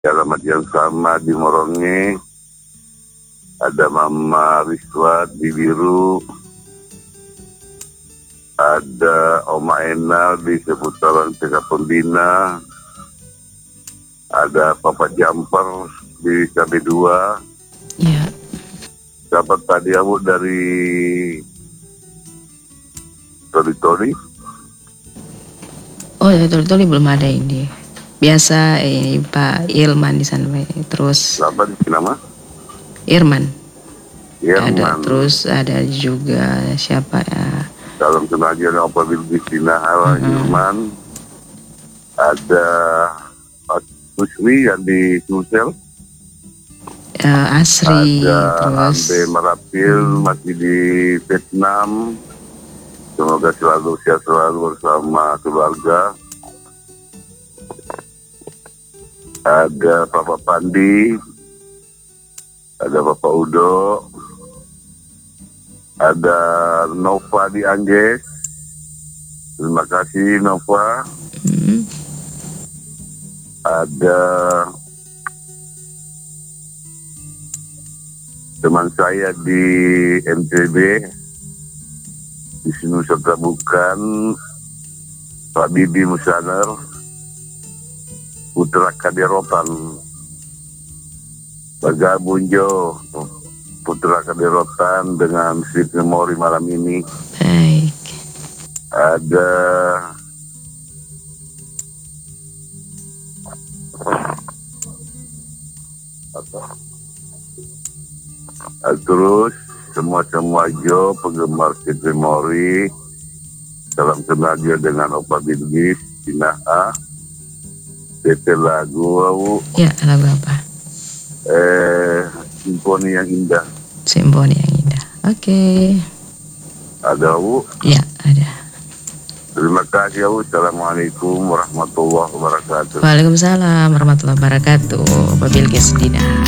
alamat yang sama di Moronge. Ada Mama Riswat di Biru, ada Oma Enal di seputaran TK Pembina, ada Papa Jumper di KB2. Ya. Dapat tadi aku dari Tori. Oh ya, Toli belum ada ini. Biasa ini Pak Ilman di sana. Terus Apa di nama? Irman. Ada, Irman. terus ada juga siapa ya? Dalam pengajian apa Bilgis Dinahal Irman. Ada Pak Musri yang di Sulsel. Asri. Ada Terus Ambe Marapil masih di Vietnam. Semoga selalu sehat selalu bersama keluarga. Ada Papa Pandi, ada Bapak Udo, ada Nova di Angges. Terima kasih Nova. Ada teman saya di MTB di sini serta bukan Pak Bibi Musaner Putra Kaderotan bergabung Jo Putra Kaderotan dengan Sweet Memory malam ini. baik. Ada terus semua Jo penggemar Sweet Memory, salam kenal dia dengan Opa Bilgis Cina A. DP lagu Ya, lagu apa? Simfoni yang indah. Simfoni yang indah. Oke. Ada Bu? Ya, ada. Terima kasih Bu. Assalamualaikum warahmatullahi wabarakatuh. Waalaikumsalam warahmatullahi wabarakatuh. Pak Bilgis Dinah.